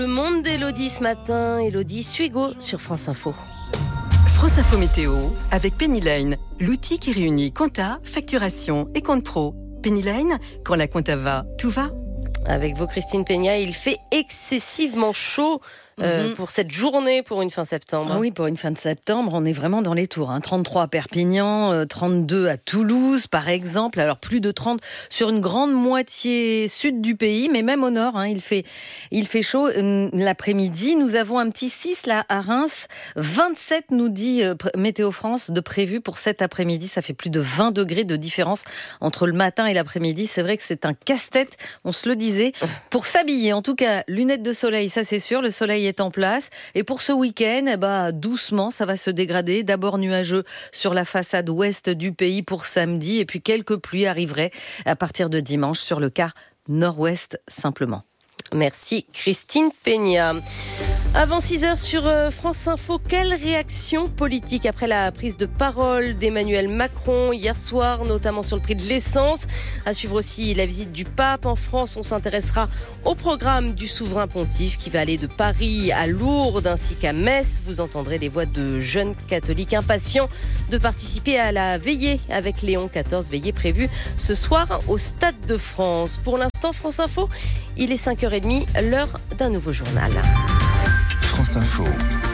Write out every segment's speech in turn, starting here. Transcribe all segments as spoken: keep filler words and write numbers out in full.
Le monde d'Élodie ce matin, Élodie Suego sur France Info. France Info Météo avec Pennyline, l'outil qui réunit compta, facturation et compte pro. Pennyline, quand la compta va, tout va. Avec vous Christine Peña, il fait excessivement chaud euh, mmh. pour cette journée, pour une fin septembre. Ah oui, pour une fin de septembre, on est vraiment dans les tours. Hein. trente-trois à Perpignan, euh, trente-deux à Toulouse par exemple, alors plus de trente sur une grande moitié sud du pays, mais même au nord, hein, il fait, il fait chaud. Euh, l'après-midi, nous avons un petit six là à Reims, vingt-sept nous dit euh, Météo France de prévu pour cet après-midi. Ça fait plus de vingt degrés de différence entre le matin et l'après-midi. C'est vrai que c'est un casse-tête, on se le disait. Pour s'habiller, en tout cas, lunettes de soleil, ça c'est sûr, le soleil est en place. Et pour ce week-end, eh ben, doucement, ça va se dégrader. D'abord nuageux sur la façade ouest du pays pour samedi, et puis quelques pluies arriveraient à partir de dimanche sur le quart nord-ouest simplement. Merci Christine Peña. Avant six heures sur France Info, quelle réaction politique après la prise de parole d'Emmanuel Macron hier soir, notamment sur le prix de l'essence. À suivre aussi la visite du pape en France. On s'intéressera au programme du souverain pontife qui va aller de Paris à Lourdes ainsi qu'à Metz. Vous entendrez les voix de jeunes catholiques impatients de participer à la veillée avec Léon quatorze, veillée prévue ce soir au Stade de France. Pour l'instant, France Info, il est cinq heures trente, l'heure d'un nouveau journal. France Info.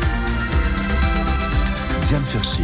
Diane Ferchit.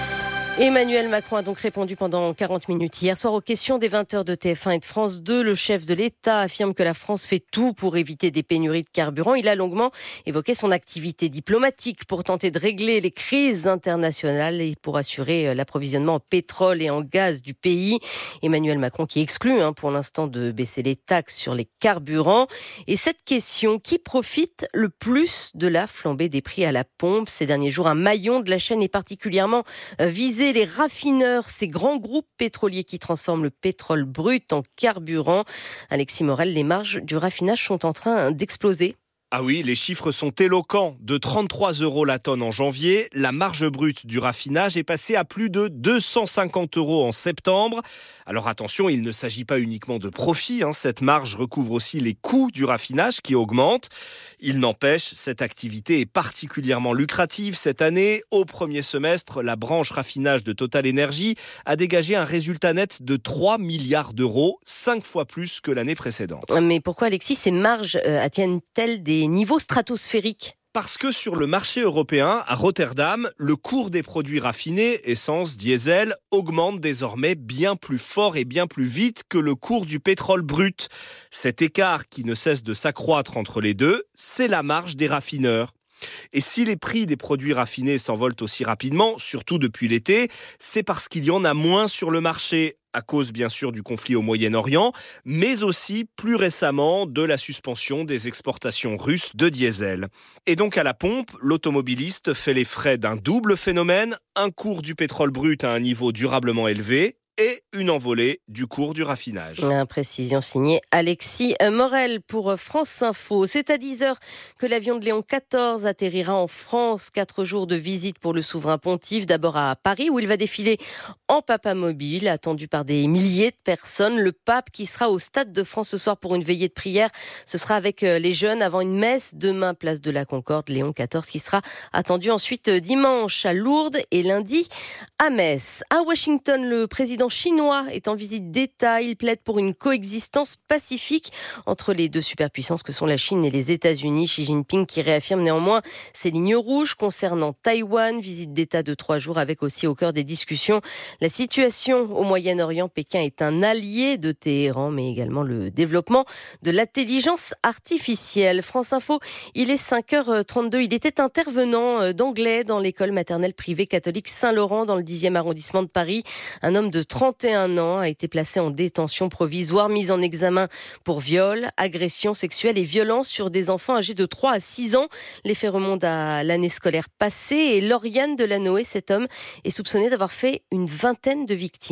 Emmanuel Macron a donc répondu pendant quarante minutes hier soir aux questions des vingt heures de T F un et de France deux. Le chef de l'État affirme que la France fait tout pour éviter des pénuries de carburant. Il a longuement évoqué son activité diplomatique pour tenter de régler les crises internationales et pour assurer l'approvisionnement en pétrole et en gaz du pays. Emmanuel Macron qui exclut hein, pour l'instant de baisser les taxes sur les carburants. Et cette question, qui profite le plus de la flambée des prix à la pompe ces derniers jours? Un maillon de la chaîne est particulièrement visé, les raffineurs, ces grands groupes pétroliers qui transforment le pétrole brut en carburant. Alexis Morel, les marges du raffinage sont en train d'exploser. Ah oui, les chiffres sont éloquents. De trente-trois euros la tonne en janvier, la marge brute du raffinage est passée à plus de deux cent cinquante euros en septembre. Alors attention, il ne s'agit pas uniquement de profit. Hein. Cette marge recouvre aussi les coûts du raffinage qui augmentent. Il n'empêche, cette activité est particulièrement lucrative cette année. Au premier semestre, la branche raffinage de Total Energy a dégagé un résultat net de trois milliards d'euros, cinq fois plus que l'année précédente. Mais pourquoi, Alexis, ces marges euh, atteignent-elles des niveaux stratosphériques? Parce que sur le marché européen, à Rotterdam, le cours des produits raffinés, essence, diesel, augmente désormais bien plus fort et bien plus vite que le cours du pétrole brut. Cet écart qui ne cesse de s'accroître entre les deux, c'est la marge des raffineurs. Et si les prix des produits raffinés s'envolent aussi rapidement, surtout depuis l'été, c'est parce qu'il y en a moins sur le marché, à cause bien sûr du conflit au Moyen-Orient, mais aussi plus récemment de la suspension des exportations russes de diesel. Et donc à la pompe, l'automobiliste fait les frais d'un double phénomène, un cours du pétrole brut à un niveau durablement élevé, et une envolée du cours du raffinage. Une précision signée Alexis Morel pour France Info. C'est à dix heures que l'avion de Léon quatorze atterrira en France. Quatre jours de visite pour le souverain pontife. D'abord à Paris où il va défiler en papamobile, attendu par des milliers de personnes. Le pape qui sera au Stade de France ce soir pour une veillée de prière. Ce sera avec les jeunes avant une messe demain, place de la Concorde. Léon quatorze qui sera attendu ensuite dimanche à Lourdes et lundi à Metz. À Washington, le président chinois est en visite d'État. Il plaide pour une coexistence pacifique entre les deux superpuissances que sont la Chine et les États-Unis. Xi Jinping qui réaffirme néanmoins ses lignes rouges concernant Taïwan. Visite d'État de trois jours avec aussi au cœur des discussions la situation au Moyen-Orient. Pékin est un allié de Téhéran, mais également le développement de l'intelligence artificielle. France Info, il est cinq heures trente-deux. Il était intervenant d'anglais dans l'école maternelle privée catholique Saint-Laurent dans le dixième arrondissement de Paris. Un homme de trente et un ans a été placé en détention provisoire, mis en examen pour viol, agression sexuelle et violence sur des enfants âgés de trois à six ans. Les faits remontent à l'année scolaire passée et Lauriane Delanoë, cet homme, est soupçonné d'avoir fait une vingtaine de victimes.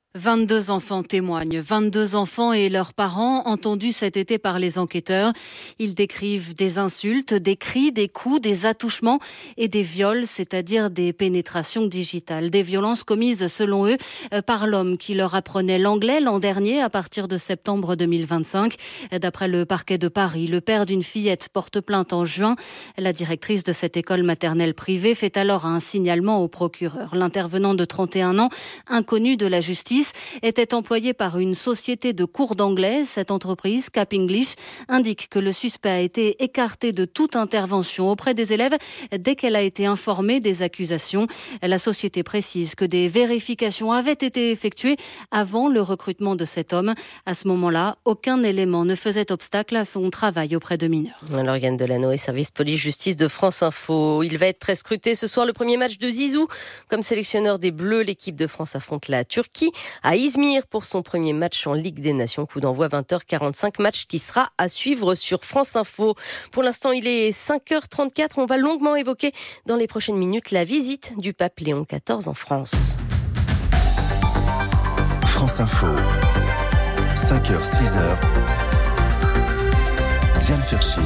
vingt-deux enfants témoignent, vingt-deux enfants et leurs parents entendus cet été par les enquêteurs. Ils décrivent des insultes, des cris, des coups, des attouchements et des viols, c'est-à-dire des pénétrations digitales. Des violences commises, selon eux, par l'homme qui leur apprenait l'anglais l'an dernier à partir de septembre deux mille vingt-cinq. D'après le parquet de Paris, le père d'une fillette porte plainte en juin. La directrice de cette école maternelle privée fait alors un signalement au procureur. L'intervenant de trente et un ans, inconnu de la justice, était employé par une société de cours d'anglais. Cette entreprise, Cap English, indique que le suspect a été écarté de toute intervention auprès des élèves dès qu'elle a été informée des accusations. La société précise que des vérifications avaient été effectuées avant le recrutement de cet homme. À ce moment-là, aucun élément ne faisait obstacle à son travail auprès de mineurs. Alors Yann Delano et service police-justice de France Info. Il va être très scruté ce soir, le premier match de Zizou. Comme sélectionneur des Bleus, l'équipe de France affronte la Turquie à Izmir pour son premier match en Ligue des Nations. Coup d'envoi vingt heures quarante-cinq, match qui sera à suivre sur France Info. Pour l'instant, il est cinq heures trente-quatre. On va longuement évoquer dans les prochaines minutes la visite du pape Léon quatorze en France. France Info, cinq heures, six heures. Diane Fershit.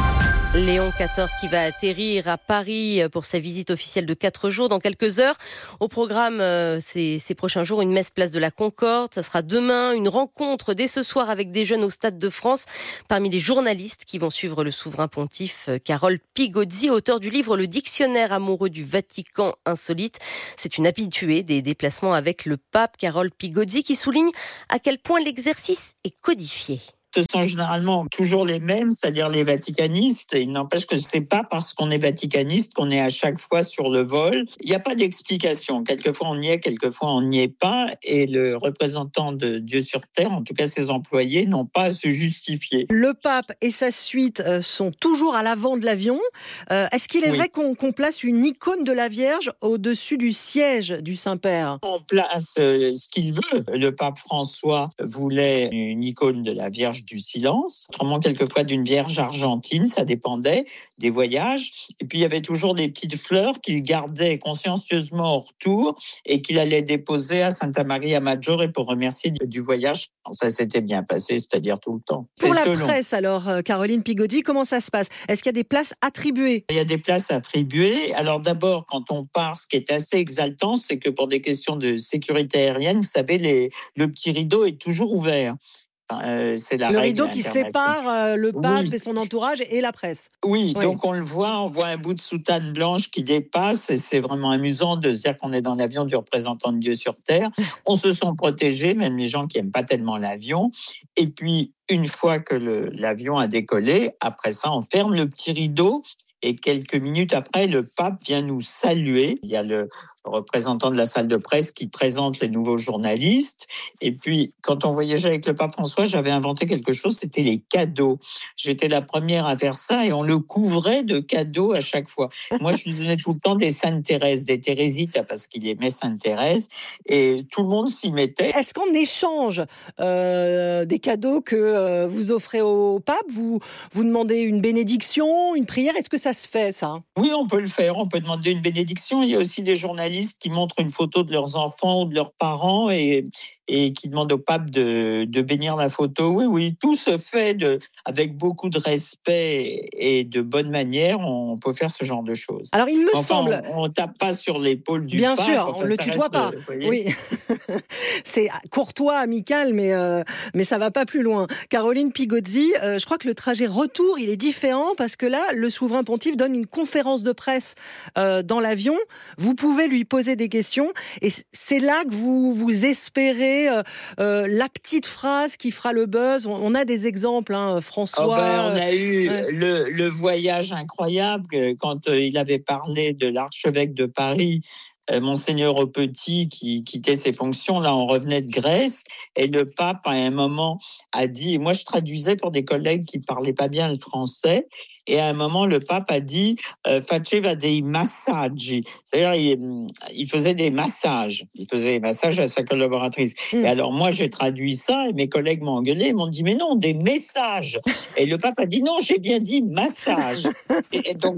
Léon quatorze qui va atterrir à Paris pour sa visite officielle de quatre jours dans quelques heures. Au programme, euh, ces, ces prochains jours, une messe place de la Concorde. Ça sera demain, une rencontre dès ce soir avec des jeunes au Stade de France. Parmi les journalistes qui vont suivre le souverain pontife, Carole Pigozzi, auteur du livre Le dictionnaire amoureux du Vatican insolite. C'est une habituée des déplacements avec le pape, Carole Pigozzi, qui souligne à quel point l'exercice est codifié. Ce sont généralement toujours les mêmes, c'est-à-dire les vaticanistes. Il n'empêche que c'est pas parce qu'on est vaticaniste qu'on est à chaque fois sur le vol. Il n'y a pas d'explication. Quelquefois on y est, quelquefois on n'y est pas. Et le représentant de Dieu sur Terre, en tout cas ses employés, n'ont pas à se justifier. Le pape et sa suite sont toujours à l'avant de l'avion. Euh, est-ce qu'il est Oui. vrai qu'on, qu'on place une icône de la Vierge au-dessus du siège du Saint-Père ? On place euh, ce qu'il veut. Le pape François voulait une icône de la Vierge du silence, autrement quelquefois d'une Vierge argentine, ça dépendait des voyages. Et puis il y avait toujours des petites fleurs qu'il gardait consciencieusement au retour et qu'il allait déposer à Santa Maria Maggiore pour remercier du voyage. Ça s'était bien passé, c'est-à-dire tout le temps. Pour C'est la selon. presse, alors, Caroline Pigozzi, comment ça se passe ? Est-ce qu'il y a des places attribuées ? Il y a des places attribuées. Alors d'abord, quand on part, ce qui est assez exaltant, c'est que pour des questions de sécurité aérienne, vous savez, les, le petit rideau est toujours ouvert. Euh, c'est la le règle rideau qui internationale. sépare euh, le pape Oui. et son entourage et la presse. Oui, Oui. donc on le voit, on voit un bout de soutane blanche qui dépasse et c'est vraiment amusant de se dire qu'on est dans l'avion du représentant de Dieu sur Terre. On se sent protégé, même les gens qui n'aiment pas tellement l'avion. Et puis, une fois que le, l'avion a décollé, après ça, on ferme le petit rideau et quelques minutes après, le pape vient nous saluer. Il y a le représentant de la salle de presse qui présente les nouveaux journalistes. Et puis, quand on voyageait avec le pape François, j'avais inventé quelque chose, c'était les cadeaux. J'étais la première à faire ça et on le couvrait de cadeaux à chaque fois. Moi, je lui donnais tout le temps des Sainte Thérèse, des Thérésites, parce qu'il aimait Sainte Thérèse, et tout le monde s'y mettait. Est-ce qu'en échange euh, des cadeaux que euh, vous offrez au pape, vous, vous demandez une bénédiction, une prière ? Est-ce que ça se fait, ça ? Oui, on peut le faire, on peut demander une bénédiction. Il y a aussi des journalistes qui montrent une photo de leurs enfants ou de leurs parents et, et qui demandent au pape de, de bénir la photo. Oui, oui, tout se fait de, avec beaucoup de respect et de bonne manière. On peut faire ce genre de choses. Alors, il me enfin, semble... On ne tape pas sur l'épaule du Bien pape. sûr, enfin, on ne le ça tutoie reste, pas. vous voyez. Oui, c'est courtois, amical, mais, euh, mais ça ne va pas plus loin. Caroline Pigozzi, euh, je crois que le trajet retour, il est différent parce que là, le souverain pontife donne une conférence de presse euh, dans l'avion. Vous pouvez lui poser des questions et c'est là que vous, vous espérez euh, euh, la petite phrase qui fera le buzz. On, on a des exemples, hein, François. Oh ben, on a eu euh, le, le voyage incroyable quand euh, il avait parlé de l'archevêque de Paris, euh, Monseigneur Aupetit, qui quittait ses fonctions. Là, on revenait de Grèce et le pape, à un moment, a dit, et moi je traduisais pour des collègues qui parlaient pas bien le français, et à un moment, le pape a dit euh, « faceva dei massaggi », c'est-à-dire il, il faisait des massages, il faisait des massages à sa collaboratrice. Mmh. Et alors moi, j'ai traduit ça, et mes collègues m'ont engueulé, ils m'ont dit « mais non, des messages ». Et le pape a dit « non, j'ai bien dit massage ». Et, et donc,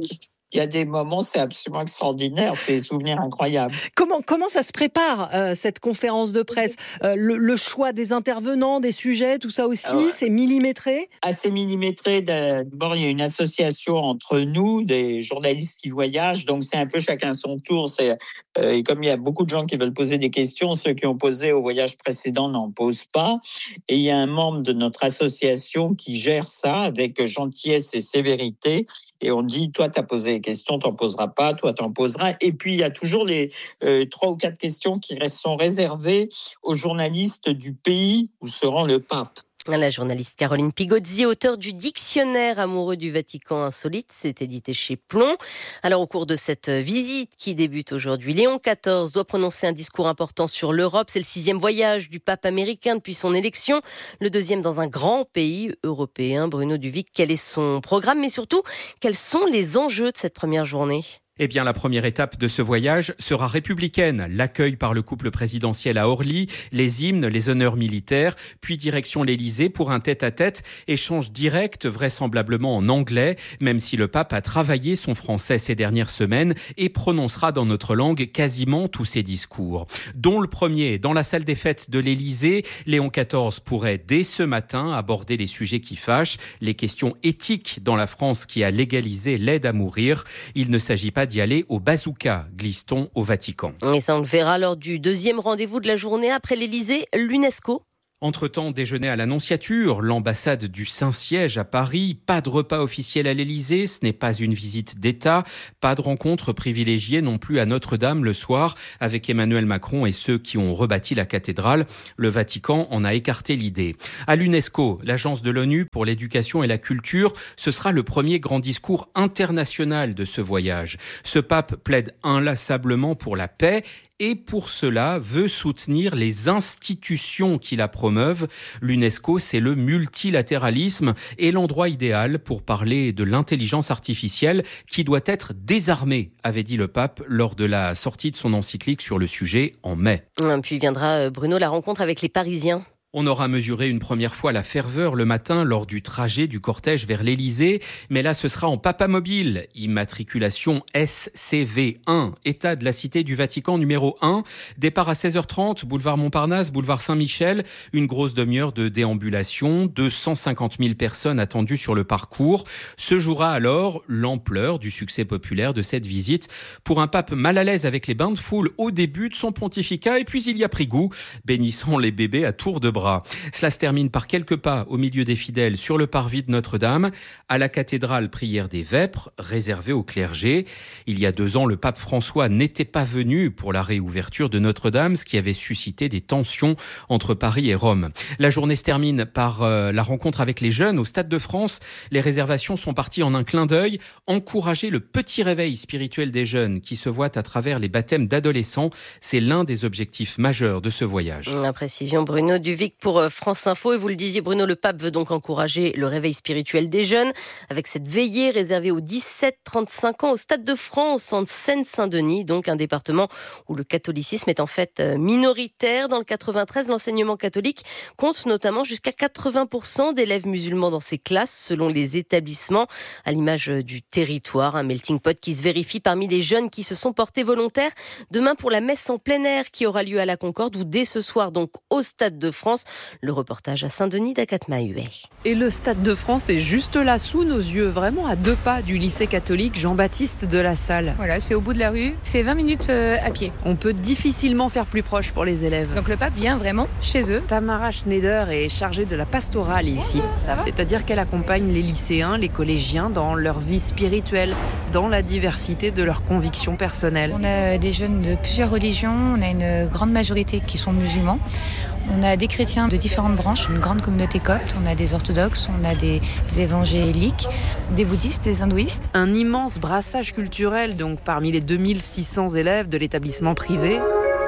Il y a des moments, c'est absolument extraordinaire, c'est des souvenirs incroyables. Comment, comment ça se prépare, euh, cette conférence de presse ? euh, le, le choix des intervenants, des sujets, tout ça aussi, ouais. C'est millimétré ? Assez millimétré. D'abord, il y a une association entre nous, des journalistes qui voyagent, donc c'est un peu chacun son tour. C'est, euh, et comme il y a beaucoup de gens qui veulent poser des questions, ceux qui ont posé au voyage précédent n'en posent pas. Et il y a un membre de notre association qui gère ça avec gentillesse et sévérité. Et on dit, toi, tu as posé des questions, tu n'en poseras pas, toi, tu en poseras. Et puis, il y a toujours les euh, trois ou quatre questions qui sont réservées aux journalistes du pays où se rend le pape. La journaliste Caroline Pigozzi, auteure du dictionnaire amoureux du Vatican insolite, c'est édité chez Plomb. Alors au cours de cette visite qui débute aujourd'hui, Léon quatorze doit prononcer un discours important sur l'Europe. C'est le sixième voyage du pape américain depuis son élection, le deuxième dans un grand pays européen. Bruno Duvic, quel est son programme, mais surtout, quels sont les enjeux de cette première journée ? Eh bien, la première étape de ce voyage sera républicaine. L'accueil par le couple présidentiel à Orly, les hymnes, les honneurs militaires, puis direction l'Élysée pour un tête-à-tête, échange direct, vraisemblablement en anglais, même si le pape a travaillé son français ces dernières semaines et prononcera dans notre langue quasiment tous ses discours. Dont le premier, dans la salle des fêtes de l'Élysée, Léon quatorze pourrait dès ce matin aborder les sujets qui fâchent, les questions éthiques dans la France qui a légalisé l'aide à mourir. Il ne s'agit pas d'y aller au bazooka, glisse-t-on au Vatican. Et ça, on le verra lors du deuxième rendez-vous de la journée après l'Élysée, l'UNESCO. Entre-temps, déjeuner à l'Annonciature, l'ambassade du Saint-Siège à Paris, pas de repas officiel à l'Élysée, ce n'est pas une visite d'État, pas de rencontre privilégiée non plus à Notre-Dame le soir avec Emmanuel Macron et ceux qui ont rebâti la cathédrale. Le Vatican en a écarté l'idée. À l'UNESCO, l'agence de l'ONU pour l'éducation et la culture, ce sera le premier grand discours international de ce voyage. Ce pape plaide inlassablement pour la paix et pour cela veut soutenir les institutions qui la promeuvent. L'UNESCO, c'est le multilatéralisme et l'endroit idéal pour parler de l'intelligence artificielle qui doit être désarmée, avait dit le pape lors de la sortie de son encyclique sur le sujet en mai. Puis viendra, Bruno, la rencontre avec les Parisiens. On aura mesuré une première fois la ferveur le matin lors du trajet du cortège vers l'Élysée, mais là ce sera en papamobile, immatriculation S C V un, état de la Cité du Vatican numéro un, départ à seize heures trente, boulevard Montparnasse, boulevard Saint-Michel, une grosse demi-heure de déambulation, deux cent cinquante mille personnes attendues sur le parcours. Se jouera alors l'ampleur du succès populaire de cette visite pour un pape mal à l'aise avec les bains de foule au début de son pontificat et puis il y a pris goût, bénissant les bébés à tour de bras. Cela se termine par quelques pas au milieu des fidèles sur le parvis de Notre-Dame, à la cathédrale prière des Vêpres, réservée au clergé. Il y a deux ans, le pape François n'était pas venu pour la réouverture de Notre-Dame, ce qui avait suscité des tensions entre Paris et Rome. La journée se termine par euh, la rencontre avec les jeunes au Stade de France. Les réservations sont parties en un clin d'œil. Encourager le petit réveil spirituel des jeunes qui se voient à travers les baptêmes d'adolescents, c'est l'un des objectifs majeurs de ce voyage. La précision, Bruno Duvic pour France Info. Et vous le disiez, Bruno, le pape veut donc encourager le réveil spirituel des jeunes avec cette veillée réservée aux dix-sept trente-cinq ans au Stade de France en Seine-Saint-Denis, donc un département où le catholicisme est en fait minoritaire. Dans le quatre-vingt-treize, l'enseignement catholique compte notamment jusqu'à quatre-vingts pour cent d'élèves musulmans dans ses classes selon les établissements, à l'image du territoire. Un melting pot qui se vérifie parmi les jeunes qui se sont portés volontaires demain pour la messe en plein air qui aura lieu à la Concorde ou dès ce soir donc au Stade de France. Le reportage à Saint-Denis d'Agatma Huet. Et le Stade de France est juste là, sous nos yeux, vraiment à deux pas du lycée catholique Jean-Baptiste de la Salle. Voilà, c'est au bout de la rue, c'est vingt minutes euh, à pied. On peut difficilement faire plus proche pour les élèves. Donc le pape vient vraiment chez eux. Tamara Schneider est chargée de la pastorale ici. Ça va ? C'est-à-dire qu'elle accompagne les lycéens, les collégiens dans leur vie spirituelle, dans la diversité de leurs convictions personnelles. On a des jeunes de plusieurs religions, on a une grande majorité qui sont musulmans. On a des chrétiens de différentes branches, une grande communauté copte, on a des orthodoxes, on a des évangéliques, des bouddhistes, des hindouistes. Un immense brassage culturel donc parmi les deux mille six cents élèves de l'établissement privé.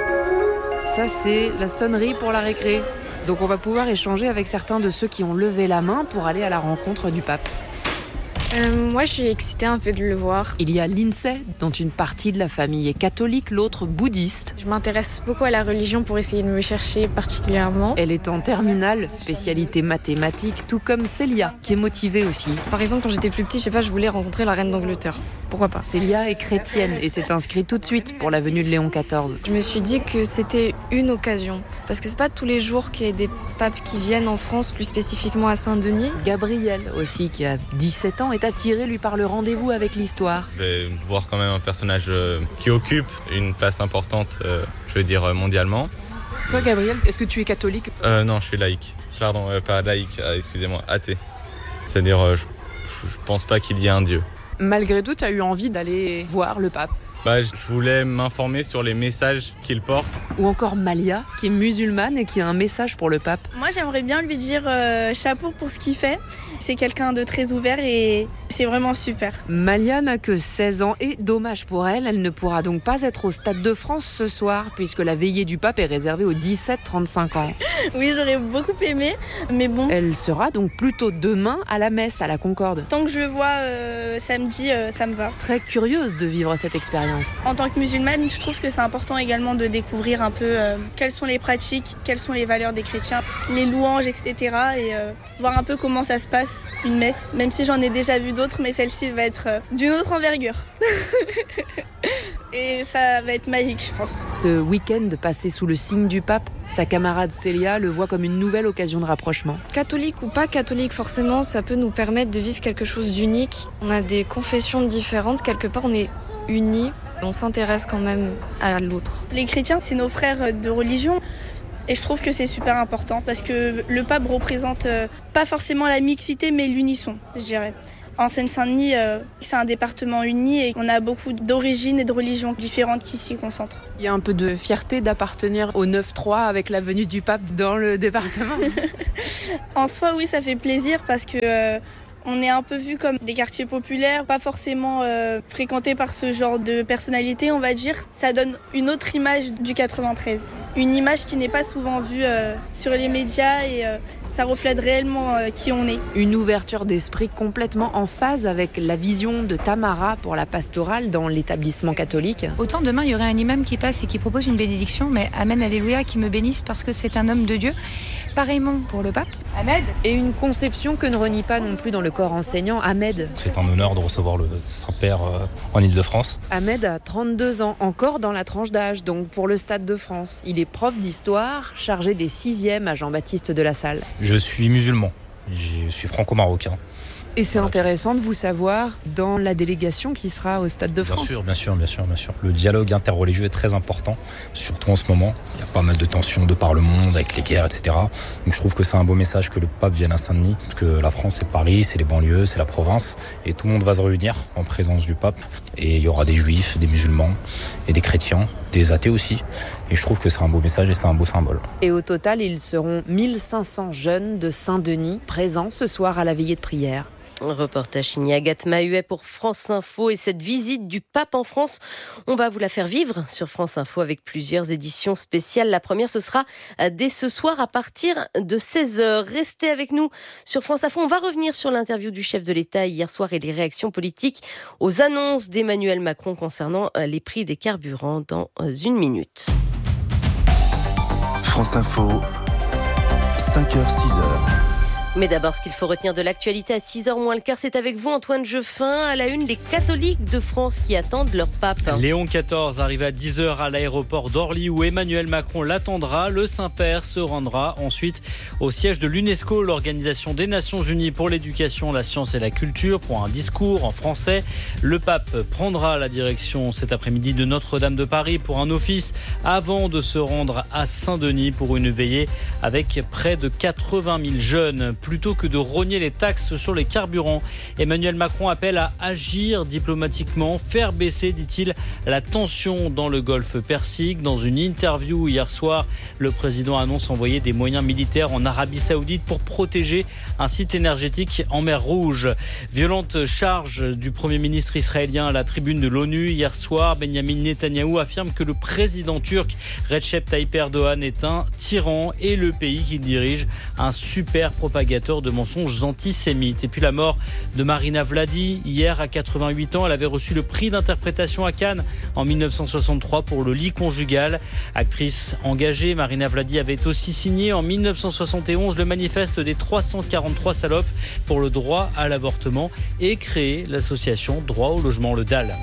Ça c'est la sonnerie pour la récré. Donc on va pouvoir échanger avec certains de ceux qui ont levé la main pour aller à la rencontre du pape. Euh, moi, je suis excitée un peu de le voir. Il y a Lindsay, dont une partie de la famille est catholique, l'autre bouddhiste. Je m'intéresse beaucoup à la religion pour essayer de me chercher particulièrement. Elle est en terminale, spécialité mathématiques, tout comme Célia, qui est motivée aussi. Par exemple, quand j'étais plus petite, je sais pas, je voulais rencontrer la reine d'Angleterre. Pourquoi pas ? Célia est chrétienne et s'est inscrite tout de suite pour la venue de Léon quatorze. Je me suis dit que c'était une occasion. Parce que c'est pas tous les jours qu'il y a des papes qui viennent en France, plus spécifiquement à Saint-Denis. Gabriel aussi, qui a dix-sept ans, est attiré lui par le rendez-vous avec l'histoire. Je vais voir quand même un personnage euh, qui occupe une place importante, euh, je veux dire, mondialement. Toi, Gabriel, est-ce que tu es catholique ? euh, Non, je suis laïque. Pardon, euh, pas laïque, euh, excusez-moi, athée. C'est-à-dire, euh, je, je pense pas qu'il y ait un Dieu. Malgré tout, tu as eu envie d'aller voir le pape ? Bah, je voulais m'informer sur les messages qu'il porte. Ou encore Malia, qui est musulmane et qui a un message pour le pape. Moi, j'aimerais bien lui dire euh, chapeau pour ce qu'il fait. C'est quelqu'un de très ouvert et c'est vraiment super. Malia n'a que seize ans et, dommage pour elle, elle ne pourra donc pas être au Stade de France ce soir puisque la veillée du pape est réservée aux dix-sept trente-cinq ans. Oui, j'aurais beaucoup aimé, mais bon. Elle sera donc plutôt demain à la messe à la Concorde. Tant que je le vois euh, samedi, euh, ça me va. Très curieuse de vivre cette expérience. En tant que musulmane, je trouve que c'est important également de découvrir un peu euh, quelles sont les pratiques, quelles sont les valeurs des chrétiens, les louanges, et cetera. Et euh, voir un peu comment ça se passe, une messe, même si j'en ai déjà vu d'autres, mais celle-ci va être euh, d'une autre envergure. Et ça va être magique, je pense. Ce week-end passé sous le signe du pape, sa camarade Célia le voit comme une nouvelle occasion de rapprochement. Catholique ou pas catholique, forcément, ça peut nous permettre de vivre quelque chose d'unique. On a des confessions différentes, quelque part on est unis. On s'intéresse quand même à l'autre. Les chrétiens, c'est nos frères de religion. Et je trouve que c'est super important parce que le pape représente euh, pas forcément la mixité, mais l'unisson, je dirais. En Seine-Saint-Denis, euh, c'est un département uni et on a beaucoup d'origines et de religions différentes qui s'y concentrent. Il y a un peu de fierté d'appartenir au neuf trois avec la venue du pape dans le département. En soi, oui, ça fait plaisir parce que... Euh, On est un peu vu comme des quartiers populaires, pas forcément euh, fréquentés par ce genre de personnalité, on va dire. Ça donne une autre image du quatre-vingt-treize. Une image qui n'est pas souvent vue euh, sur les médias et euh, ça reflète réellement euh, qui on est. Une ouverture d'esprit complètement en phase avec la vision de Tamara pour la pastorale dans l'établissement catholique. Autant demain, il y aurait un imam qui passe et qui propose une bénédiction, mais Amen, Alléluia, qui me bénisse parce que c'est un homme de Dieu. Pareillement pour le pape. Ahmed. Et une conception que ne renie pas non plus dans le corps enseignant, Ahmed. C'est un honneur de recevoir le Saint-Père en Île-de-France. Ahmed a trente-deux ans, encore dans la tranche d'âge, donc pour le Stade de France. Il est prof d'histoire, chargé des sixièmes à Jean-Baptiste de la Salle. Je suis musulman, je suis franco-marocain. Et c'est intéressant de vous savoir dans la délégation qui sera au Stade de France. Bien sûr, bien sûr, bien sûr, bien sûr. Le dialogue interreligieux est très important, surtout en ce moment. Il y a pas mal de tensions de par le monde, avec les guerres, et cetera. Donc je trouve que c'est un beau message que le pape vienne à Saint-Denis, parce que la France, c'est Paris, c'est les banlieues, c'est la province, et tout le monde va se réunir en présence du pape. Et il y aura des juifs, des musulmans, et des chrétiens, des athées aussi. Et je trouve que c'est un beau message et c'est un beau symbole. Et au total, ils seront mille cinq cents jeunes de Saint-Denis présents ce soir à la veillée de prière. Reportage signé Agathe Mahuet pour France Info. Et cette visite du pape en France, on va vous la faire vivre sur France Info avec plusieurs éditions spéciales. La première, ce sera dès ce soir à partir de seize heures. Restez avec nous sur France Info. On va revenir sur l'interview du chef de l'État hier soir et les réactions politiques aux annonces d'Emmanuel Macron concernant les prix des carburants dans une minute. France Info, cinq heures six heures. Mais d'abord, ce qu'il faut retenir de l'actualité à six heures moins le quart, c'est avec vous Antoine Jeffin. À la une, les catholiques de France qui attendent leur pape. Léon quatorze arrive à dix heures à l'aéroport d'Orly où Emmanuel Macron l'attendra. Le Saint-Père se rendra ensuite au siège de l'UNESCO, l'Organisation des Nations Unies pour l'éducation, la science et la culture, pour un discours en français. Le pape prendra la direction cet après-midi de Notre-Dame de Paris pour un office avant de se rendre à Saint-Denis pour une veillée avec près de quatre-vingt mille jeunes. Plutôt que de rogner les taxes sur les carburants, Emmanuel Macron appelle à agir diplomatiquement, faire baisser, dit-il, la tension dans le golfe Persique. Dans une interview hier soir, le président annonce envoyer des moyens militaires en Arabie Saoudite pour protéger un site énergétique en mer Rouge. Violente charge du Premier ministre israélien à la tribune de l'ONU. Hier soir, Benjamin Netanyahou affirme que le président turc Recep Tayyip Erdogan est un tyran et le pays qu'il dirige un super propagandiste propagateurs de mensonges antisémites. Et puis la mort de Marina Vladi. Hier, à quatre-vingt-huit ans, elle avait reçu le prix d'interprétation à Cannes en dix-neuf cent soixante-trois pour le lit conjugal. Actrice engagée, Marina Vladi avait aussi signé en dix-neuf cent soixante et onze le manifeste des trois cent quarante-trois salopes pour le droit à l'avortement et créé l'association Droit au logement, le D A L.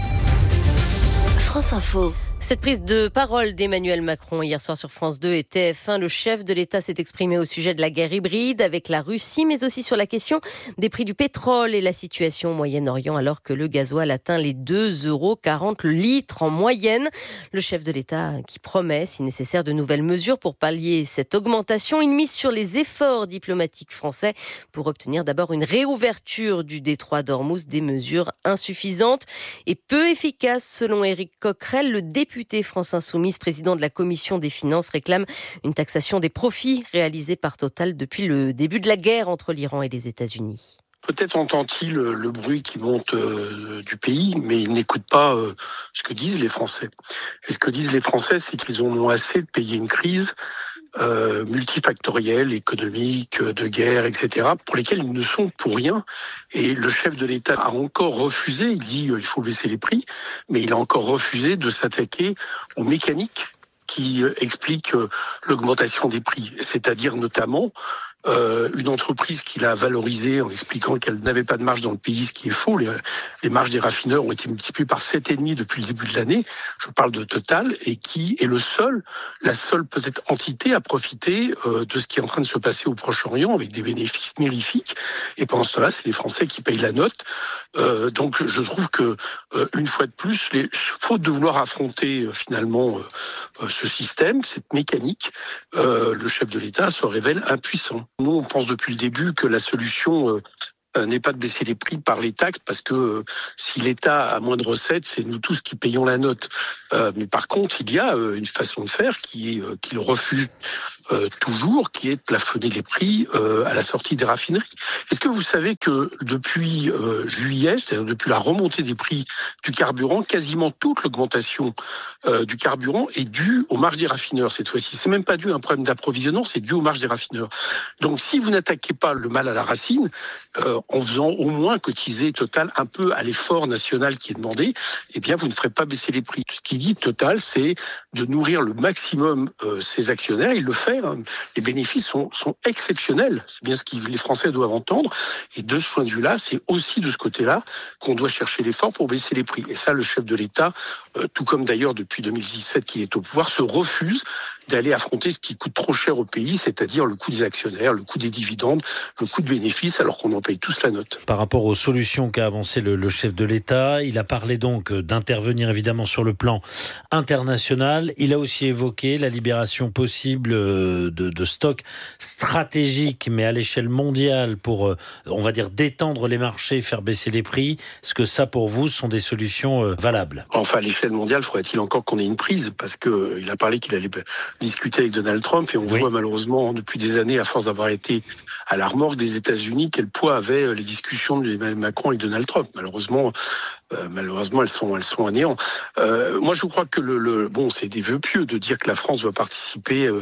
France Info. Cette prise de parole d'Emmanuel Macron hier soir sur France deux et T F un, le chef de l'État s'est exprimé au sujet de la guerre hybride avec la Russie, mais aussi sur la question des prix du pétrole et la situation au Moyen-Orient alors que le gasoil atteint les deux euros quarante le litre en moyenne. Le chef de l'État qui promet, si nécessaire, de nouvelles mesures pour pallier cette augmentation. Il mise sur les efforts diplomatiques français pour obtenir d'abord une réouverture du détroit d'Ormuz, des mesures insuffisantes et peu efficaces selon Éric Coquerel, le député Député France Insoumise, président de la Commission des Finances, réclame une taxation des profits réalisés par Total depuis le début de la guerre entre l'Iran et les États-Unis. Peut-être entend-il le bruit qui monte euh, du pays, mais il n'écoute pas euh, ce que disent les Français. Et ce que disent les Français, c'est qu'ils en ont assez de payer une crise euh, multifactorielle, économique, de guerre, et cetera, pour lesquelles ils ne sont pour rien. Et le chef de l'État a encore refusé, il dit euh, il faut baisser les prix, mais il a encore refusé de s'attaquer aux mécaniques qui euh, expliquent euh, l'augmentation des prix, c'est-à-dire notamment Euh, une entreprise qu'il a valorisée en expliquant qu'elle n'avait pas de marge dans le pays, ce qui est faux. Les, les marges des raffineurs ont été multipliées par sept virgule cinq depuis le début de l'année. Je parle de Total, et qui est le seul, la seule peut-être entité à profiter euh, de ce qui est en train de se passer au Proche-Orient avec des bénéfices mirifiques. Et pendant ce temps-là, c'est les Français qui payent la note. Euh, donc je trouve que euh, une fois de plus, les, faute de vouloir affronter euh, finalement euh, ce système, cette mécanique, euh, le chef de l'État se révèle impuissant. Nous, on pense depuis le début que la solution euh, n'est pas de baisser les prix par les taxes, parce que euh, si l'État a moins de recettes, c'est nous tous qui payons la note. Euh, mais par contre, il y a euh, une façon de faire qui est euh, qu'il refuse euh, toujours, qui est de plafonner les prix euh, à la sortie des raffineries. Est-ce que vous savez que depuis euh, juillet, c'est-à-dire depuis la remontée des prix du carburant, quasiment toute l'augmentation euh, du carburant est due aux marges des raffineurs cette fois-ci. C'est même pas dû à un problème d'approvisionnement, c'est dû aux marges des raffineurs. Donc si vous n'attaquez pas le mal à la racine, euh, en faisant au moins cotiser Total un peu à l'effort national qui est demandé, eh bien vous ne ferez pas baisser les prix. Ce qui dit Total, c'est de nourrir le maximum euh, ses actionnaires. Il le fait. Hein. Les bénéfices sont, sont exceptionnels. C'est bien ce que les Français doivent entendre. Et de ce point de vue-là, c'est aussi de ce côté-là qu'on doit chercher l'effort pour baisser les prix. Et ça, le chef de l'État, euh, tout comme d'ailleurs depuis deux mille dix-sept qu'il est au pouvoir, se refuse d'aller affronter ce qui coûte trop cher au pays, c'est-à-dire le coût des actionnaires, le coût des dividendes, le coût de bénéfices, alors qu'on en paye tous la note. Par rapport aux solutions qu'a avancé le, le chef de l'État, il a parlé donc d'intervenir évidemment sur le plan international. Il a aussi évoqué la libération possible de, de stocks stratégiques, mais à l'échelle mondiale, pour, on va dire, détendre les marchés, faire baisser les prix. Est-ce que ça, pour vous, sont des solutions valables ? Enfin, à l'échelle mondiale, faudrait-il encore qu'on ait une prise, parce qu'il a parlé qu'il allait discuter avec Donald Trump, et on oui. voit malheureusement depuis des années, à force d'avoir été à la remorque des États-Unis, quel poids avaient les discussions de Macron et Donald Trump. Malheureusement, euh, malheureusement, elles sont, elles sont à néant. Euh, moi, je crois que le, le, bon, c'est des vœux pieux de dire que la France va participer euh,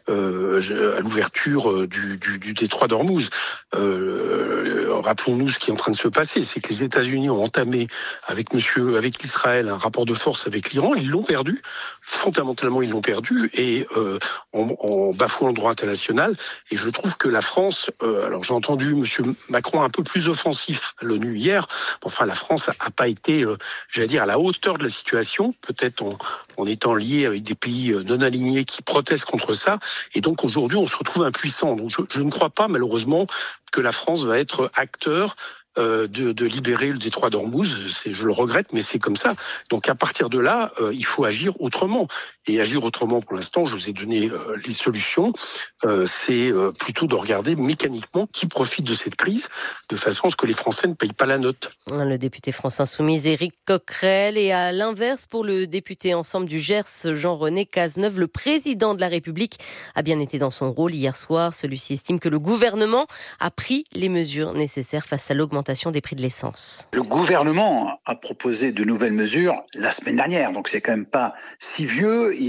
euh, à l'ouverture du, du, du détroit d'Ormuz. Euh, rappelons-nous ce qui est en train de se passer, c'est que les États-Unis ont entamé avec Monsieur, avec Israël, un rapport de force avec l'Iran. Ils l'ont perdu. Fondamentalement, ils l'ont perdu, et euh, en, en bafouant le droit international. Et je trouve que la France, euh, alors j'ai entendu Monsieur Macron un peu plus offensif à l'ONU hier. Enfin, la France n'a pas été, euh, j'allais dire, à la hauteur de la situation, peut-être en, en étant lié avec des pays non alignés qui protestent contre ça. Et donc aujourd'hui, on se retrouve impuissant. Donc je, je ne crois pas, malheureusement, que la France va être acteur Euh, de, de libérer le détroit d'Ormuz. C'est, je le regrette, mais c'est comme ça. Donc à partir de là, euh, il faut agir autrement. Et agir autrement, pour l'instant, je vous ai donné euh, les solutions. Euh, c'est euh, plutôt de regarder mécaniquement qui profite de cette crise, de façon à ce que les Français ne payent pas la note. Le député France Insoumise, Éric Coquerel. Et à l'inverse, pour le député Ensemble du Gers, Jean-René Cazeneuve, le président de la République a bien été dans son rôle hier soir. Celui-ci estime que le gouvernement a pris les mesures nécessaires face à l'augmentation des prix de l'essence. Le gouvernement a proposé de nouvelles mesures la semaine dernière, donc c'est quand même pas si vieux. Il a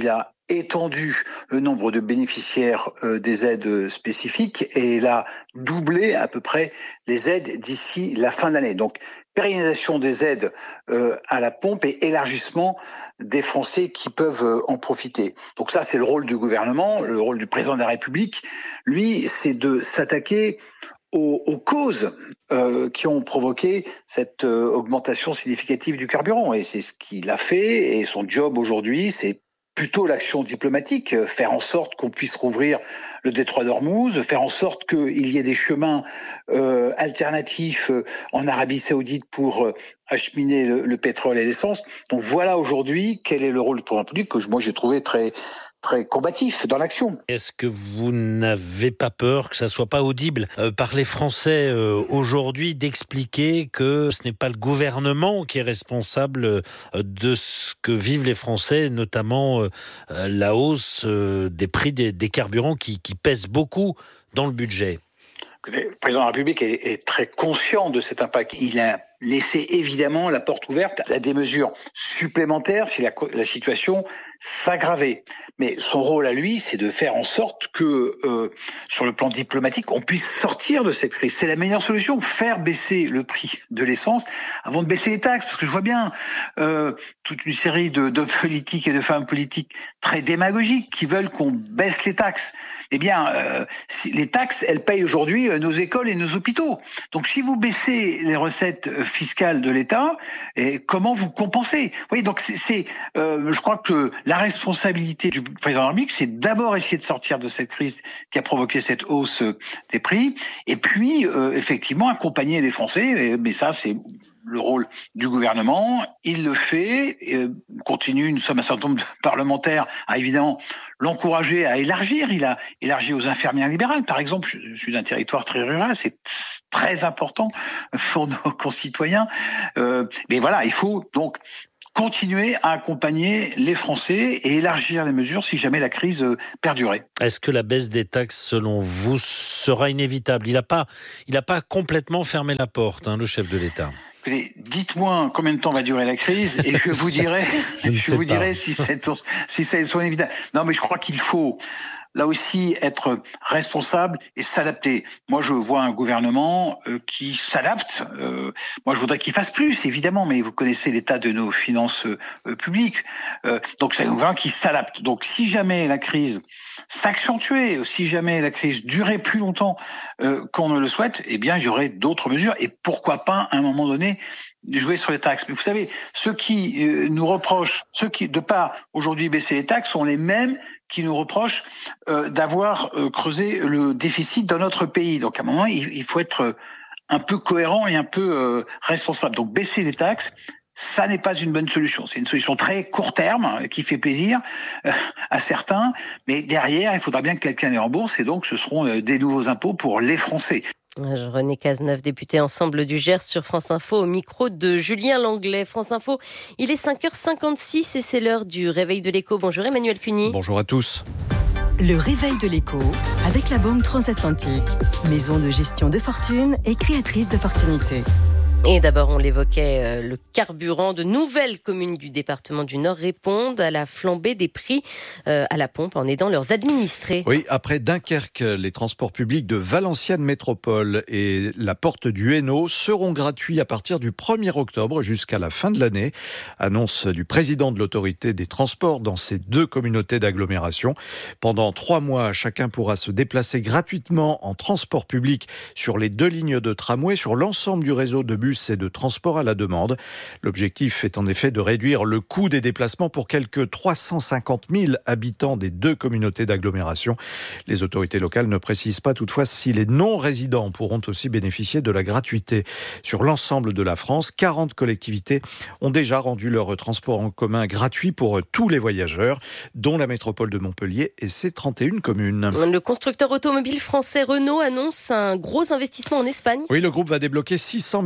étendu le nombre de bénéficiaires euh, des aides spécifiques et elle a doublé à peu près les aides d'ici la fin de l'année. Donc, pérennisation des aides euh, à la pompe et élargissement des Français qui peuvent euh, en profiter. Donc ça, c'est le rôle du gouvernement, le rôle du président de la République. Lui, c'est de s'attaquer aux, aux causes euh, qui ont provoqué cette euh, augmentation significative du carburant. Et c'est ce qu'il a fait. Et son job aujourd'hui, c'est plutôt l'action diplomatique, faire en sorte qu'on puisse rouvrir le détroit d'Ormuz, faire en sorte qu'il y ait des chemins euh, alternatifs euh, en Arabie Saoudite pour euh, acheminer le, le pétrole et l'essence. Donc voilà aujourd'hui quel est le rôle du président de la République que moi j'ai trouvé très très combatif dans l'action. Est-ce que vous n'avez pas peur que ça soit pas audible euh, par les Français euh, aujourd'hui d'expliquer que ce n'est pas le gouvernement qui est responsable euh, de ce que vivent les Français, notamment euh, la hausse euh, des prix des, des carburants qui, qui pèsent beaucoup dans le budget? Le président de la République est, est très conscient de cet impact. Il a laissé évidemment la porte ouverte à des mesures supplémentaires si la, la situation s'aggravait. Mais son rôle à lui, c'est de faire en sorte que, euh, sur le plan diplomatique, on puisse sortir de cette crise. C'est la meilleure solution, faire baisser le prix de l'essence avant de baisser les taxes. Parce que je vois bien euh, toute une série de, d'hommes politiques et de femmes politiques très démagogiques qui veulent qu'on baisse les taxes. Eh bien, euh, si les taxes, elles payent aujourd'hui nos écoles et nos hôpitaux. Donc, si vous baissez les recettes fiscales de l'État, et comment vous compensez? Vous voyez, donc c'est, c'est euh, je crois que la responsabilité du président de la République, c'est d'abord essayer de sortir de cette crise qui a provoqué cette hausse des prix, et puis euh, effectivement accompagner les Français. Mais ça, c'est le rôle du gouvernement. Il le fait, euh, continue. Nous sommes un certain nombre de parlementaires à évidemment l'encourager à élargir. Il a élargi aux infirmières libérales, par exemple. Je suis d'un territoire très rural, c'est très important pour nos concitoyens. Euh, mais voilà, il faut donc continuer à accompagner les Français et élargir les mesures si jamais la crise perdurait. Est-ce que la baisse des taxes, selon vous, sera inévitable? Il n'a pas, il n'a pas complètement fermé la porte, hein, le chef de l'État. Écoutez, dites-moi combien de temps va durer la crise et je vous dirai, je, je vous dirai si c'est si c'est inévitable. Non, mais je crois qu'il faut là aussi être responsable et s'adapter. Moi, je vois un gouvernement euh, qui s'adapte. Euh, moi, je voudrais qu'il fasse plus, évidemment, mais vous connaissez l'état de nos finances euh, publiques. Euh, donc, c'est un gouvernement qui s'adapte. Donc, si jamais la crise s'accentuait, si jamais la crise durait plus longtemps euh, qu'on ne le souhaite, eh bien, il y aurait d'autres mesures. Et pourquoi pas, à un moment donné, jouer sur les taxes. Mais vous savez, ceux qui euh, nous reprochent, ceux qui, de pas aujourd'hui baisser les taxes, sont les mêmes qui nous reprochent euh, d'avoir euh, creusé le déficit dans notre pays. Donc à un moment, il, il faut être un peu cohérent et un peu euh, responsable. Donc baisser les taxes, ça n'est pas une bonne solution. C'est une solution très court terme, hein, qui fait plaisir euh, à certains, mais derrière, il faudra bien que quelqu'un les rembourse, et donc ce seront euh, des nouveaux impôts pour les Français. René Cazeneuve, député Ensemble du Gers sur France Info, au micro de Julien Langlais. France Info, il est cinq heures cinquante-six et c'est l'heure du réveil de l'écho. Bonjour Emmanuel Cuny. Bonjour à tous. Le réveil de l'écho avec la Banque Transatlantique, maison de gestion de fortune et créatrice d'opportunités. Et d'abord, on l'évoquait, euh, le carburant. De nouvelles communes du département du Nord répondent à la flambée des prix euh, à la pompe en aidant leurs administrés. Oui, après Dunkerque, les transports publics de Valenciennes Métropole et la Porte du Hainaut seront gratuits à partir du premier octobre jusqu'à la fin de l'année. Annonce du président de l'autorité des transports dans ces deux communautés d'agglomération. Pendant trois mois, chacun pourra se déplacer gratuitement en transport public sur les deux lignes de tramway, sur l'ensemble du réseau de bus et de transport à la demande. L'objectif est en effet de réduire le coût des déplacements pour quelques trois cent cinquante mille habitants des deux communautés d'agglomération. Les autorités locales ne précisent pas toutefois si les non-résidents pourront aussi bénéficier de la gratuité. Sur l'ensemble de la France, quarante collectivités ont déjà rendu leur transport en commun gratuit pour tous les voyageurs, dont la métropole de Montpellier et ses trente et une communes. Le constructeur automobile français Renault annonce un gros investissement en Espagne. Oui, le groupe va débloquer six cents millions d'euros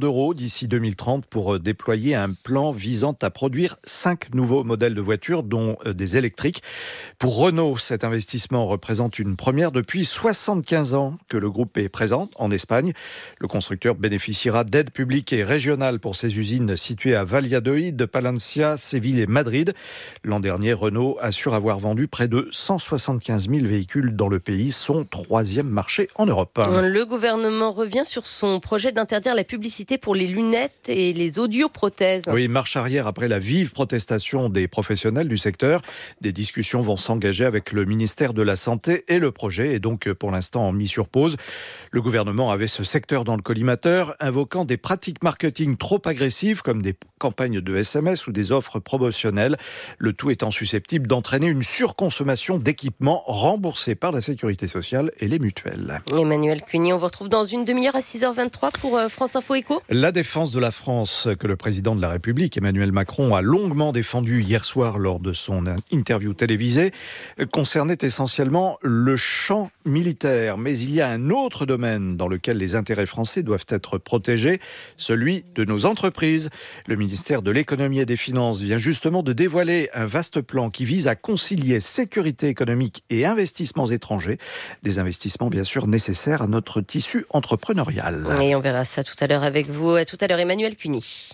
d'euros d'ici deux mille trente pour déployer un plan visant à produire cinq nouveaux modèles de voitures, dont des électriques. Pour Renault, cet investissement représente une première depuis soixante-quinze ans que le groupe est présent en Espagne. Le constructeur bénéficiera d'aides publiques et régionales pour ses usines situées à Valladolid, Palencia, Séville et Madrid. L'an dernier, Renault assure avoir vendu près de cent soixante-quinze mille véhicules dans le pays, son troisième marché en Europe. Le gouvernement revient sur son projet d'interdire la publicité pour les lunettes et les audioprothèses. Oui, marche arrière après la vive protestation des professionnels du secteur. Des discussions vont s'engager avec le ministère de la Santé et le projet est donc pour l'instant mis sur pause. Le gouvernement avait ce secteur dans le collimateur, invoquant des pratiques marketing trop agressives comme des campagnes de S M S ou des offres promotionnelles. Le tout étant susceptible d'entraîner une surconsommation d'équipements remboursés par la Sécurité sociale et les mutuelles. Emmanuel Cuny, on vous retrouve dans une demi-heure à six heures vingt-trois pour France Info Éco. La défense de la France que le président de la République, Emmanuel Macron, a longuement défendue hier soir lors de son interview télévisée concernait essentiellement le champ militaire. Mais il y a un autre domaine dans lequel les intérêts français doivent être protégés, celui de nos entreprises. Le ministère de l'Économie et des Finances vient justement de dévoiler un vaste plan qui vise à concilier sécurité économique et investissements étrangers. Des investissements bien sûr nécessaires à notre tissu entrepreneurial. Et on verra ça tout à l'heure avec vous. À tout à l'heure, Emmanuel Cuny.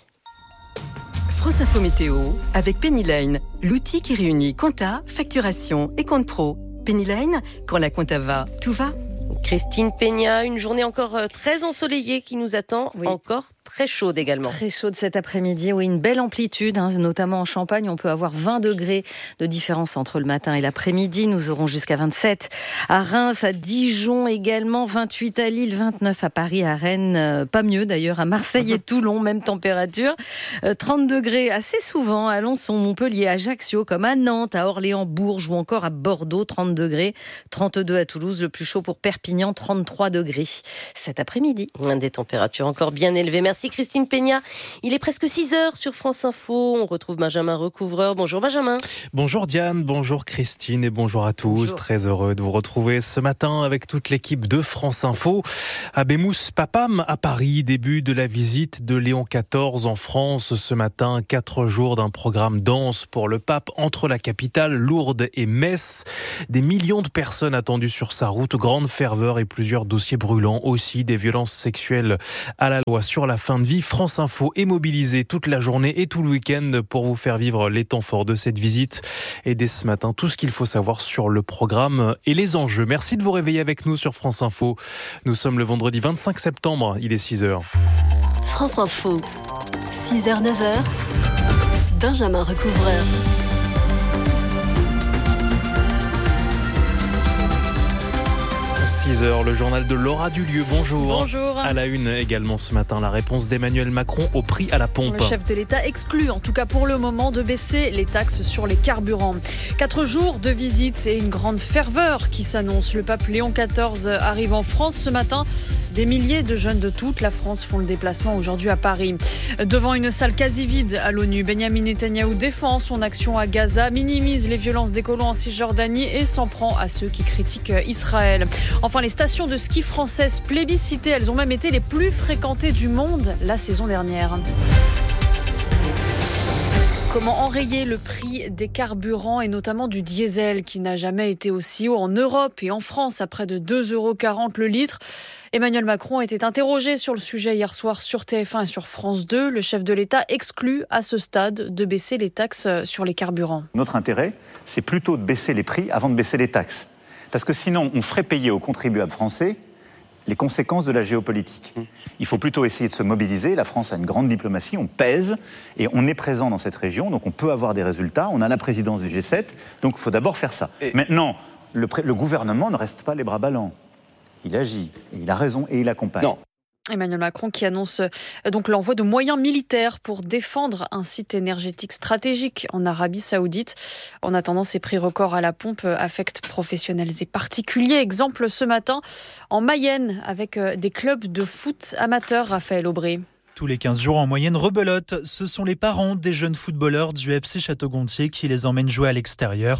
France Info Météo avec Pennyline, l'outil qui réunit compta, facturation et compte pro. Pennyline, quand la compta va, tout va. Christine Peña, une journée encore très ensoleillée qui nous attend, oui. Encore très chaude également. Très chaude cet après-midi, oui, une belle amplitude, hein, notamment en Champagne, on peut avoir vingt degrés de différence entre le matin et l'après-midi, nous aurons jusqu'à vingt-sept à Reims, à Dijon également, vingt-huit à Lille, vingt-neuf à Paris, à Rennes, euh, pas mieux d'ailleurs, à Marseille et Toulon, même température, euh, trente degrés assez souvent à Alençon, Montpellier, Ajaccio, comme à Nantes, à Orléans, Bourges ou encore à Bordeaux, trente degrés, trente-deux à Toulouse, le plus chaud pour Perpignan, trente-trois degrés cet après-midi. Des températures encore bien élevées. Merci Christine Peña. Il est presque six heures sur France Info. On retrouve Benjamin Recouvreur. Bonjour Benjamin. Bonjour Diane, bonjour Christine et bonjour à tous. Bonjour. Très heureux de vous retrouver ce matin avec toute l'équipe de France Info. À Bémousse Papam, à Paris, début de la visite de Léon quatorze en France. Ce matin, quatre jours d'un programme dense pour le pape entre la capitale, Lourdes et Metz. Des millions de personnes attendues sur sa route, grande ferveur et plusieurs dossiers brûlants aussi, des violences sexuelles à la loi sur la fin de vie. France Info est mobilisée toute la journée et tout le week-end pour vous faire vivre les temps forts de cette visite. Et dès ce matin, tout ce qu'il faut savoir sur le programme et les enjeux. Merci de vous réveiller avec nous sur France Info. Nous sommes le vendredi vingt-cinq septembre, il est six heures. France Info, six heures neuf heures, Benjamin Recouvreur. six heures, le journal de Laura Dulieu. Bonjour. Bonjour. À la une également ce matin, la réponse d'Emmanuel Macron au prix à la pompe. Le chef de l'État exclut, en tout cas pour le moment, de baisser les taxes sur les carburants. Quatre jours de visite et une grande ferveur qui s'annonce. Le pape Léon quatorze arrive en France ce matin. Des milliers de jeunes de toute la France font le déplacement aujourd'hui à Paris. Devant une salle quasi vide à l'ONU, Benyamin Netanyahou défend son action à Gaza, minimise les violences des colons en Cisjordanie et s'en prend à ceux qui critiquent Israël. Enfin, les stations de ski françaises plébiscitées, elles ont même été les plus fréquentées du monde la saison dernière. Comment enrayer le prix des carburants et notamment du diesel qui n'a jamais été aussi haut en Europe et en France à près de deux euros quarante le litre. Emmanuel Macron a été interrogé sur le sujet hier soir sur T F un et sur France deux. Le chef de l'État exclut à ce stade de baisser les taxes sur les carburants. Notre intérêt, c'est plutôt de baisser les prix avant de baisser les taxes. Parce que sinon, on ferait payer aux contribuables français les conséquences de la géopolitique. Il faut plutôt essayer de se mobiliser. La France a une grande diplomatie, on pèse et on est présent dans cette région, donc on peut avoir des résultats. On a la présidence du G sept, donc il faut d'abord faire ça. Et maintenant, le, le gouvernement ne reste pas les bras ballants. Il agit, et il a raison et il accompagne. Non. Emmanuel Macron qui annonce donc l'envoi de moyens militaires pour défendre un site énergétique stratégique en Arabie Saoudite. En attendant, ces prix records à la pompe affectent professionnels et particuliers. Exemple ce matin en Mayenne avec des clubs de foot amateurs, Raphaël Aubry. Tous les quinze jours en moyenne rebelote, ce sont les parents des jeunes footballeurs du F C Château-Gontier qui les emmènent jouer à l'extérieur.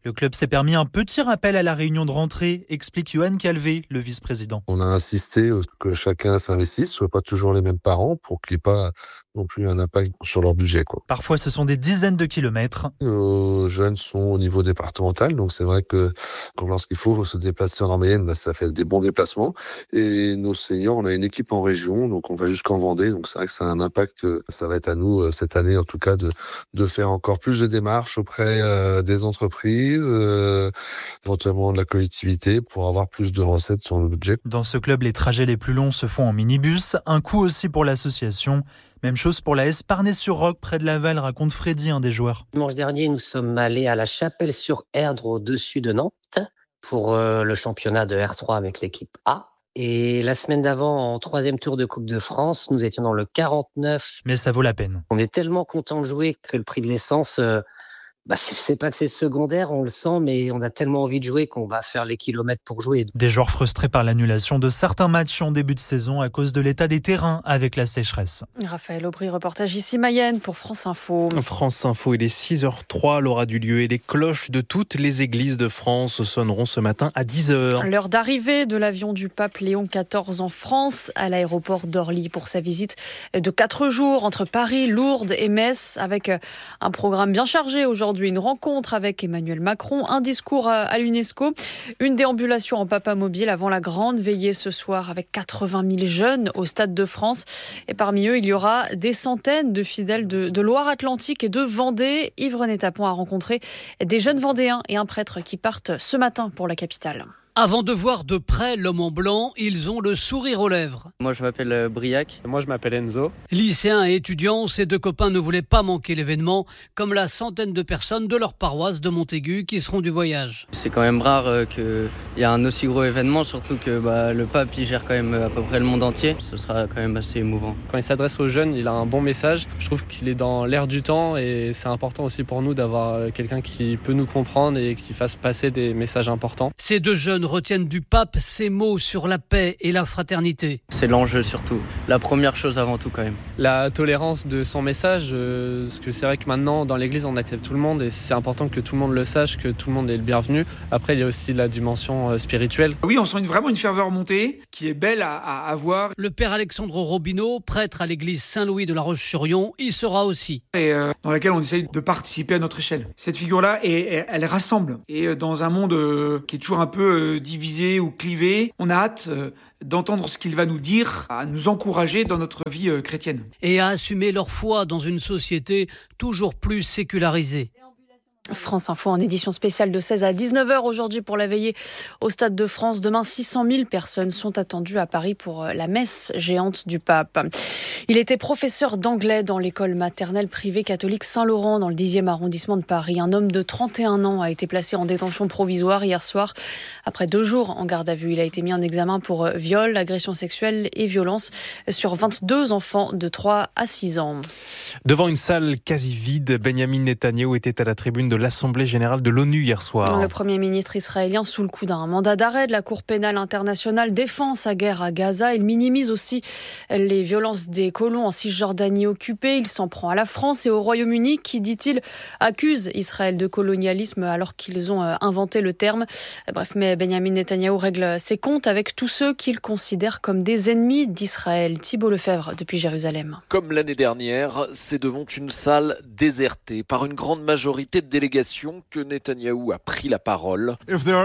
Le club s'est permis un petit rappel à la réunion de rentrée, explique Johan Calvé, le vice-président. On a insisté que chacun s'investisse, ce ne soit pas toujours les mêmes parents, pour qu'il n'y ait pas non plus un impact sur leur budget, quoi. Parfois, ce sont des dizaines de kilomètres. Nos jeunes sont au niveau départemental, donc c'est vrai que lorsqu'il faut se déplacer en Mayenne, bah, ça fait des bons déplacements. Et nos seniors, on a une équipe en région, donc on va jusqu'en Vendée, donc c'est vrai que ça a un impact. Ça va être à nous, cette année en tout cas, de, de faire encore plus de démarches auprès euh, des entreprises, euh, éventuellement de la collectivité, pour avoir plus de recettes sur le budget. Dans ce club, les trajets les plus longs se font en minibus, un coût aussi pour l'association. Même chose pour la Esparnay-sur-Roc, près de Laval, raconte Freddy, un des joueurs. Dimanche dernier, nous sommes allés à la Chapelle-sur-Erdre, au-dessus de Nantes, pour euh, le championnat de R trois avec l'équipe A. Et la semaine d'avant, en troisième tour de Coupe de France, nous étions dans le quarante-neuf. Mais ça vaut la peine. On est tellement content de jouer que le prix de l'essence... Euh, Bah, je sais pas que c'est secondaire, on le sent, mais on a tellement envie de jouer qu'on va faire les kilomètres pour jouer. Des joueurs frustrés par l'annulation de certains matchs en début de saison à cause de l'état des terrains avec la sécheresse. Raphaël Aubry, reportage ici Mayenne pour France Info. France Info, il est six heures trois, l'heure du lieu et les cloches de toutes les églises de France sonneront ce matin à dix heures. L'heure d'arrivée de l'avion du pape Léon quatorze en France, à l'aéroport d'Orly pour sa visite de quatre jours entre Paris, Lourdes et Metz, avec un programme bien chargé aujourd'hui. Une rencontre avec Emmanuel Macron, un discours à l'UNESCO, une déambulation en papamobile avant la grande veillée ce soir avec quatre-vingt mille jeunes au Stade de France. Et parmi eux, il y aura des centaines de fidèles de, de Loire-Atlantique et de Vendée. Yves-René Tapon a rencontré des jeunes Vendéens et un prêtre qui partent ce matin pour la capitale. Avant de voir de près l'homme en blanc, ils ont le sourire aux lèvres. Moi, je m'appelle Briac. Moi, je m'appelle Enzo. Lycéens et étudiants, ces deux copains ne voulaient pas manquer l'événement, comme la centaine de personnes de leur paroisse de Montaigu qui seront du voyage. C'est quand même rare euh, qu'il y ait un aussi gros événement, surtout que bah, le pape il gère quand même à peu près le monde entier. Ce sera quand même assez émouvant. Quand il s'adresse aux jeunes, il a un bon message. Je trouve qu'il est dans l'air du temps et c'est important aussi pour nous d'avoir quelqu'un qui peut nous comprendre et qui fasse passer des messages importants. Ces deux jeunes retiennent du pape ces mots sur la paix et la fraternité. C'est l'enjeu surtout, la première chose avant tout quand même. La tolérance de son message, euh, parce que c'est vrai que maintenant dans l'église on accepte tout le monde et c'est important que tout le monde le sache, que tout le monde est le bienvenu. Après il y a aussi la dimension euh, spirituelle. Oui, on sent une, vraiment une ferveur montée qui est belle à, à, à voir. Le père Alexandre Robineau, prêtre à l'église Saint-Louis de la Roche-sur-Yon, y sera aussi. Et euh, dans laquelle on essaye de participer à notre échelle. Cette figure-là, elle, elle rassemble. Et dans un monde euh, qui est toujours un peu euh, divisé ou clivé, on a hâte euh, d'entendre ce qu'il va nous dire, à nous encourager dans notre vie euh, chrétienne. Et à assumer leur foi dans une société toujours plus sécularisée. France Info en édition spéciale de seize à dix-neuf heures aujourd'hui pour la veillée au Stade de France. Demain, six cent mille personnes sont attendues à Paris pour la messe géante du pape. Il était professeur d'anglais dans l'école maternelle privée catholique Saint-Laurent dans le dixième arrondissement de Paris. Un homme de trente et un ans a été placé en détention provisoire hier soir. Après deux jours en garde à vue, il a été mis en examen pour viol, agression sexuelle et violence sur vingt-deux enfants de trois à six ans. Devant une salle quasi vide, Benjamin Netanyahou était à la tribune de l'Assemblée générale de l'ONU hier soir. Le Premier ministre israélien, sous le coup d'un mandat d'arrêt de la Cour pénale internationale, défend sa guerre à Gaza. Il minimise aussi les violences des colons en Cisjordanie occupée. Il s'en prend à la France et au Royaume-Uni qui, dit-il, accuse Israël de colonialisme alors qu'ils ont inventé le terme. Bref, mais Benjamin Netanyahou règle ses comptes avec tous ceux qu'il considère comme des ennemis d'Israël. Thibault Lefebvre depuis Jérusalem. Comme l'année dernière, c'est devant une salle désertée par une grande majorité de délégation que Netanyahou a pris la parole.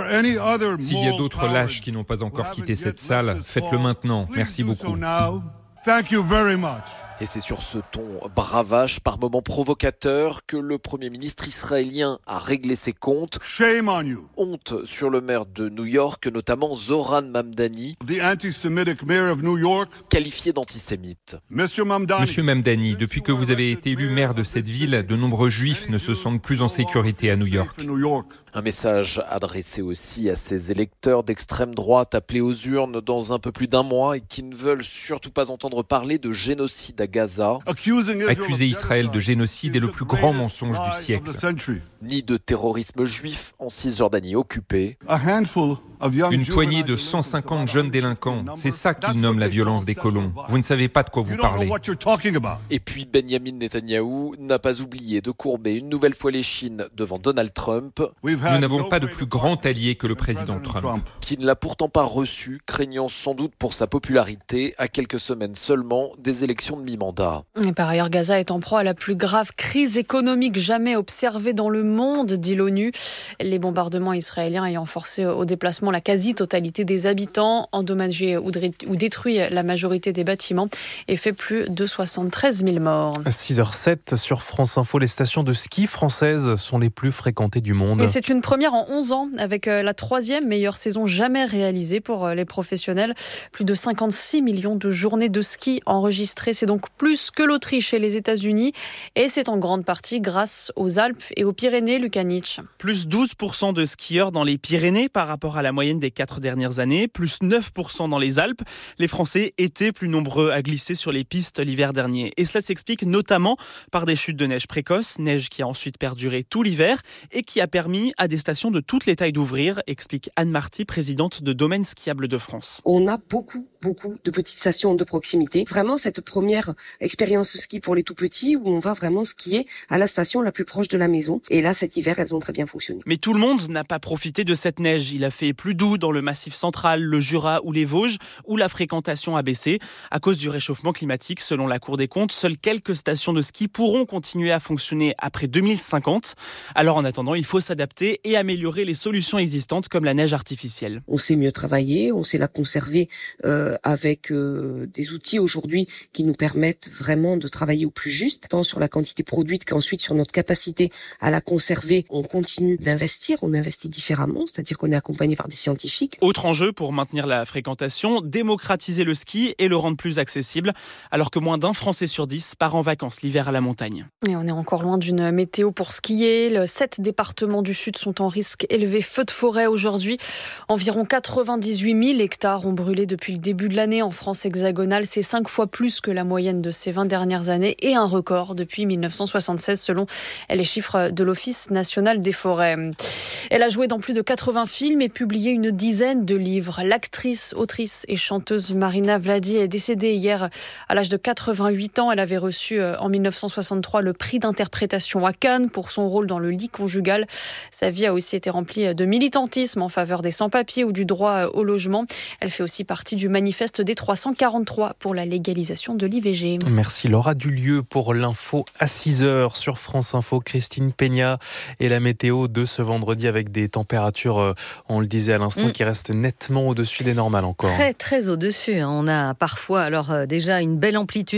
S'il y a d'autres lâches qui n'ont pas encore quitté cette salle, faites-le maintenant. Merci beaucoup. Et c'est sur ce ton bravache, par moments provocateur, que le Premier ministre israélien a réglé ses comptes. Shame on you. Honte sur le maire de New York, notamment Zohran Mamdani, The anti-Semitic mayor of New York. Qualifié d'antisémite. Monsieur Mamdani. Monsieur Mamdani, depuis que vous avez été élu maire de cette ville, de nombreux juifs ne se sentent plus en sécurité à New York. Un message adressé aussi à ces électeurs d'extrême droite appelés aux urnes dans un peu plus d'un mois et qui ne veulent surtout pas entendre parler de génocide à Gaza. Accuser Israël de génocide est le plus grand mensonge du siècle. Ni de terrorisme juif en Cisjordanie occupée. A handful Une poignée de cent cinquante jeunes délinquants, c'est ça qu'ils nomment la violence des colons. Vous ne savez pas de quoi vous parlez. Et puis Benjamin Netanyahou n'a pas oublié de courber une nouvelle fois les chines devant Donald Trump. Nous n'avons pas de plus grand allié que le président Trump. Qui ne l'a pourtant pas reçu, craignant sans doute pour sa popularité à quelques semaines seulement des élections de mi-mandat. Et par ailleurs, Gaza est en proie à la plus grave crise économique jamais observée dans le monde, dit l'ONU. Les bombardements israéliens ayant forcé au déplacement la quasi-totalité des habitants, endommagé ou détruit la majorité des bâtiments et fait plus de soixante-treize mille morts. six heures sept sur France Info, les stations de ski françaises sont les plus fréquentées du monde. Et c'est une première en onze ans, avec la troisième meilleure saison jamais réalisée pour les professionnels. Plus de cinquante-six millions de journées de ski enregistrées. C'est donc plus que l'Autriche et les États-Unis. Et c'est en grande partie grâce aux Alpes et aux Pyrénées, Lucas Nietzsche. Plus douze pour cent de skieurs dans les Pyrénées par rapport à la moyenne des quatre dernières années. Plus neuf pour cent dans les Alpes. Les Français étaient plus nombreux à glisser sur les pistes l'hiver dernier. Et cela s'explique notamment par des chutes de neige précoces. Neige qui a ensuite perduré tout l'hiver et qui a permis à des stations de toutes les tailles d'ouvrir, explique Anne Marty, présidente de Domaine Skiable de France. On a beaucoup, beaucoup de petites stations de proximité. Vraiment cette première expérience ski pour les tout petits où on va vraiment skier à la station la plus proche de la maison. Et là, cet hiver, elles ont très bien fonctionné. Mais tout le monde n'a pas profité de cette neige. Il a fait plus doux dans le Massif central, le Jura ou les Vosges, où la fréquentation a baissé. À cause du réchauffement climatique, selon la Cour des comptes, seules quelques stations de ski pourront continuer à fonctionner après deux mille cinquante. Alors en attendant, il faut s'adapter et améliorer les solutions existantes comme la neige artificielle. On sait mieux travailler, on sait la conserver euh, avec euh, des outils aujourd'hui qui nous permettent vraiment de travailler au plus juste, tant sur la quantité produite qu'ensuite sur notre capacité à la conserver. On continue d'investir, on investit différemment, c'est-à-dire qu'on est accompagné par des scientifiques. Autre enjeu pour maintenir la fréquentation, démocratiser le ski et le rendre plus accessible, alors que moins d'un Français sur dix part en vacances l'hiver à la montagne. Et on est encore loin d'une météo pour skier. Les sept départements du Sud sont en risque élevé feu de forêt aujourd'hui. Environ quatre-vingt-dix-huit mille hectares ont brûlé depuis le début de l'année en France hexagonale. C'est cinq fois plus que la moyenne de ces vingt dernières années et un record depuis mille neuf cent soixante-seize selon les chiffres de l'Office national des forêts. Elle a joué dans plus de quatre-vingts films et publié une dizaine de livres. L'actrice, autrice et chanteuse Marina Vladi est décédée hier à l'âge de quatre-vingt-huit ans. Elle avait reçu en mille neuf cent soixante-trois le prix d'interprétation à Cannes pour son rôle dans Le lit conjugal. Sa vie a aussi été remplie de militantisme en faveur des sans-papiers ou du droit au logement. Elle fait aussi partie du manifeste des trois cent quarante-trois pour la légalisation de l'I V G. Merci Laura Dulieu pour l'info à six heures sur France Info. Christine Peña et la météo de ce vendredi avec des températures, on le disait à l'instant, mmh. qui restent nettement au-dessus des normales encore. Très très au-dessus. On a parfois alors déjà une belle amplitude